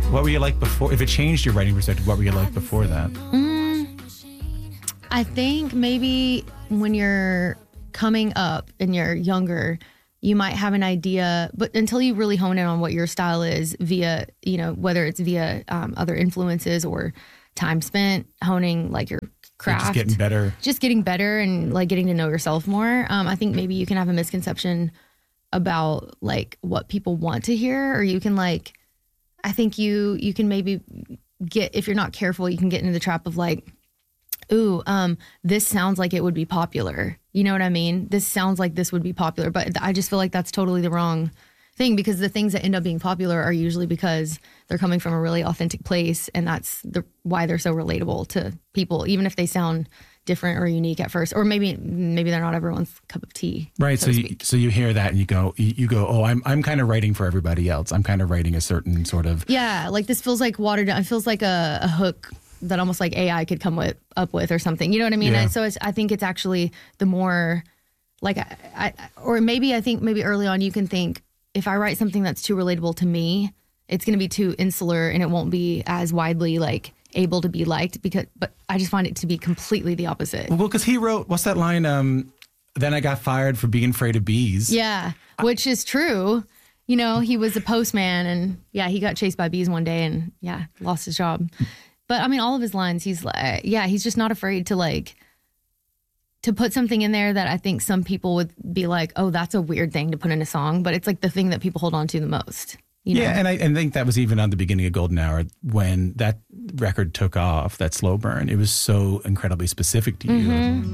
What were you like before? If it changed your writing perspective, what were you like before that? I think maybe when you're coming up and you're younger, you might have an idea, but until you really hone in on what your style is via, whether it's via other influences or time spent honing like your craft. Just getting better and like getting to know yourself more. I think maybe you can have a misconception about like what people want to hear, or you can I think you can maybe if you're not careful, you can get into the trap of like, ooh, this sounds like it would be popular. You know what I mean? This sounds like this would be popular, but I just feel like that's totally the wrong thing, because the things that end up being popular are usually because they're coming from a really authentic place, and that's why they're so relatable to people, even if they sound different or unique at first, or maybe they're not everyone's cup of tea. Right. So you hear that and you go, oh, I'm kind of writing for everybody else. I'm kind of writing a certain sort of. Yeah. Like this feels like watered down. It feels like a hook that almost like AI could come up with or something. You know what I mean? Yeah. And so I think it's actually the more like, I think maybe early on you can think, if I write something that's too relatable to me, it's going to be too insular and it won't be as widely like able to be liked, but I just find it to be completely the opposite. Well, because he wrote, what's that line? Then I got fired for being afraid of bees. Yeah, which is true. He was a postman, and yeah, he got chased by bees one day and lost his job. But I mean, all of his lines, he's like, he's just not afraid to put something in there that I think some people would be like, oh, that's a weird thing to put in a song, but it's like the thing that people hold on to the most. Yeah, and I think that was even on the beginning of Golden Hour when that record took off, that Slow Burn. It was so incredibly specific to you. Mm-hmm.